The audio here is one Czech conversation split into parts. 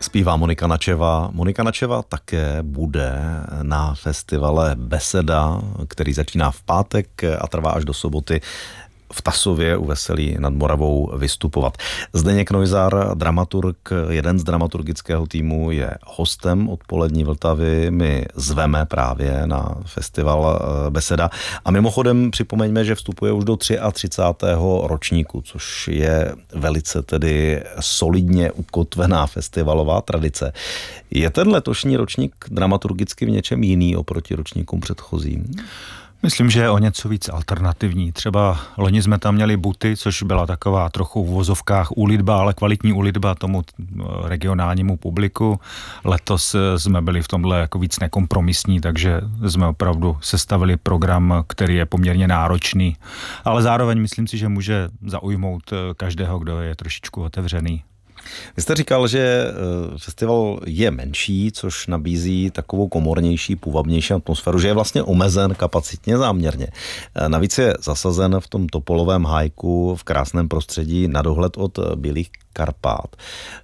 Zpívá Monika Načeva. Monika Načeva také bude na festivale Beseda, který začíná v pátek a trvá až do soboty, v Tasově u Veselí nad Moravou vystupovat. Zdeněk Neuzaer, dramaturg, jeden z dramaturgického týmu, je hostem Odpolední Vltavy. My zveme právě na festival Beseda. A mimochodem připomeňme, že vstupuje už do 33. ročníku, což je velice tedy solidně ukotvená festivalová tradice. Je ten letošní ročník dramaturgicky v něčem jiný oproti ročníkům předchozím? Myslím, že je o něco víc alternativní. Třeba loni jsme tam měli Buty, což byla taková trochu v uvozovkách úlitba, ale kvalitní úlitba tomu regionálnímu publiku. Letos jsme byli v tomhle jako víc nekompromisní, takže jsme opravdu sestavili program, který je poměrně náročný, ale zároveň myslím si, že může zaujmout každého, kdo je trošičku otevřený. Vy jste říkal, že festival je menší, což nabízí takovou komornější, půvabnější atmosféru, že je vlastně omezen kapacitně záměrně. Navíc je zasazen v tom topolovém hájku v krásném prostředí na dohled od Bílých Karpát.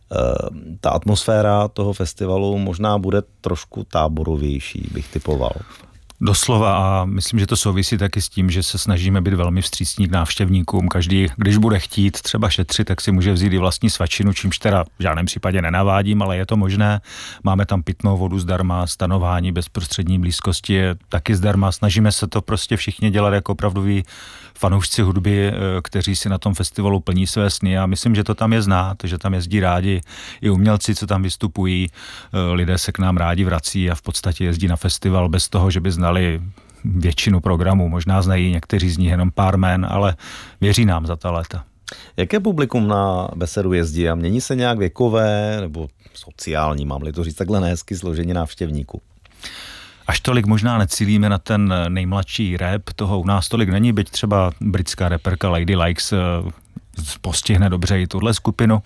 Ta atmosféra toho festivalu možná bude trošku táborovější, bych typoval. Doslova, a myslím, že to souvisí taky s tím, že se snažíme být velmi vstřícní k návštěvníkům. Každý, když bude chtít třeba šetřit, tak si může vzít i vlastní svačinu, čímž teda v žádném případě nenavádím, ale je to možné. Máme tam pitnou vodu zdarma, stanování bezprostřední blízkosti je taky zdarma. Snažíme se to prostě všichni dělat jako opravdoví fanoušci hudby, kteří si na tom festivalu plní své sny. A myslím, že to tam je znát, že tam jezdí rádi i umělci, co tam vystupují. Lidé se k nám rádi vrací a v podstatě jezdí na festival bez toho, že by znali většinu programů. Možná znají někteří z nich jenom pár jmen, ale věří nám za ta léta. Jaké publikum na Besedu jezdí a mění se nějak věkové nebo sociální, mám-li to říct takhle nehezky, složení návštěvníků? Až tolik možná necílíme na ten nejmladší rap, toho u nás tolik není, byť třeba britská reperka Lady Likes postihne dobře i tuhle skupinu.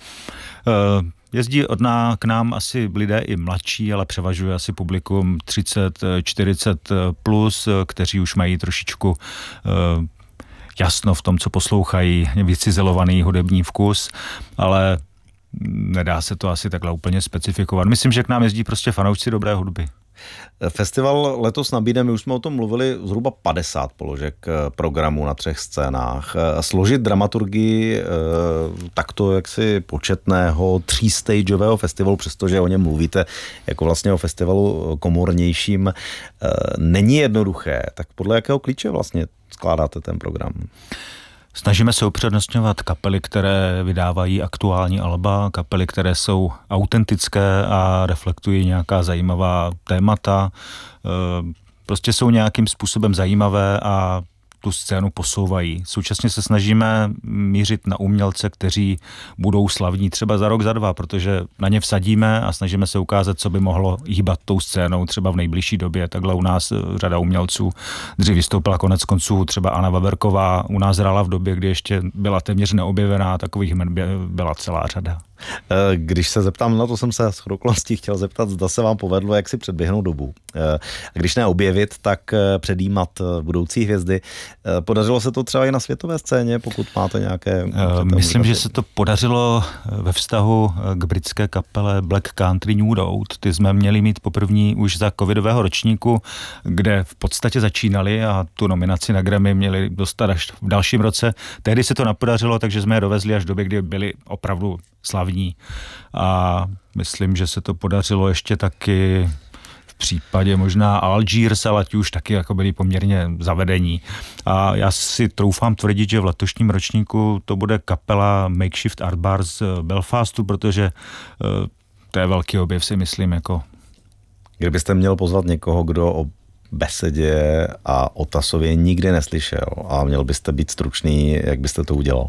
Jezdí k nám asi lidé i mladší, ale převažuje asi publikum 30-40 plus, kteří už mají trošičku jasno v tom, co poslouchají, vycizelovaný hudební vkus, ale nedá se to asi takhle úplně specifikovat. Myslím, že k nám jezdí prostě fanoušci dobré hudby. Festival letos nabídne, my už jsme o tom mluvili, zhruba 50 položek programu na 3 scénách. Složit dramaturgii takto jaksi početného 3stageového festivalu, přestože o něm mluvíte jako vlastně o festivalu komornějším, není jednoduché. Tak podle jakého klíče vlastně skládáte ten program? Snažíme se upřednostňovat kapely, které vydávají aktuální alba, kapely, které jsou autentické a reflektují nějaká zajímavá témata. Prostě jsou nějakým způsobem zajímavé a tu scénu posouvají. Současně se snažíme mířit na umělce, kteří budou slavní třeba za rok, za 2, protože na ně vsadíme a snažíme se ukázat, co by mohlo hýbat tou scénou třeba v nejbližší době. Takhle u nás řada umělců dřív vystoupila, konec konců třeba Anna Vaverková u nás hrála v době, kdy ještě byla téměř neobjevená, takových jmen byla celá řada. Když se zeptám, na to jsem se shodou okolností chtěl zeptat, zda se vám povedlo, jak si předběhnout dobu. Když ne objevit, tak předjímat budoucí hvězdy. Podařilo se to třeba i na světové scéně, pokud máte nějaké... Myslím, že se to podařilo ve vztahu k britské kapele Black Country New Road. Ty jsme měli mít poprvní už za covidového ročníku, kde v podstatě začínali a tu nominaci na Grammy měli dostat až v dalším roce. Tehdy se to nepodařilo, takže jsme je dovezli až v době, kdy byli opravdu slavní. A myslím, že se to podařilo ještě taky v případě možná Algiers, ale ti už taky jako byli poměrně zavedení. A já si troufám tvrdit, že v letošním ročníku to bude kapela Makeshift Art Bar z Belfastu, protože to je velký objev, si myslím. Jako. Kdybyste měl pozvat někoho, kdo o Besedě a o Tasově nikdy neslyšel a měl byste být stručný, jak byste to udělal?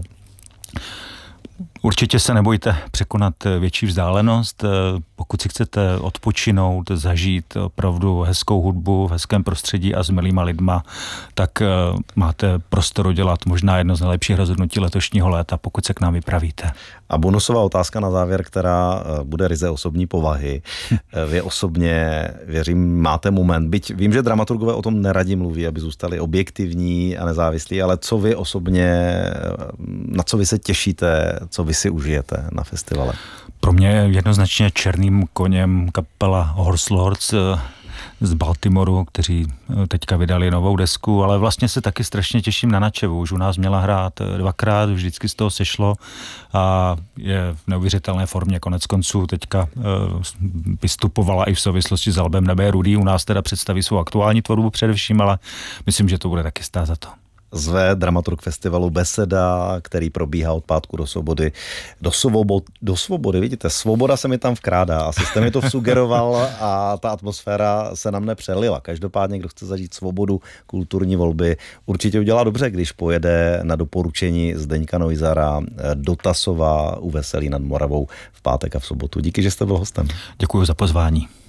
Určitě se nebojte překonat větší vzdálenost. Pokud si chcete odpočinout, zažít opravdu hezkou hudbu v hezkém prostředí a s milýma lidma, tak máte prostor udělat možná jedno z nejlepších rozhodnutí letošního léta, pokud se k nám vypravíte. A bonusová otázka na závěr, která bude ryze osobní povahy. Vy osobně, věřím, máte moment, byť vím, že dramaturgové o tom neradi mluví, aby zůstali objektivní a nezávislí, ale co vy osobně, na co vy se těšíte, co vy si užijete na festivale? Pro mě je jednoznačně Černý černým koněm kapela Horse Lords z Baltimoru, kteří teďka vydali novou desku, ale vlastně se taky strašně těším na Načevu. Už u nás měla hrát 2krát, vždycky z toho sešlo a je v neuvěřitelné formě. Konec konců teďka vystupovala i v souvislosti s albem Nebe je rudý. U nás teda představí svou aktuální tvorbu především, ale myslím, že to bude taky stát za to. Zve dramaturg festivalu Beseda, který probíhá od pátku do soboty. Do svobody, vidíte, svoboda se mi tam vkrádá. Asi jste mi to sugeroval a ta atmosféra se na mne přelila. Každopádně, kdo chce zažít svobodu kulturní volby, určitě udělá dobře, když pojede na doporučení Zdeňka Neussara do Tasova u Veselí nad Moravou v pátek a v sobotu. Díky, že jste byl hostem. Děkuji za pozvání.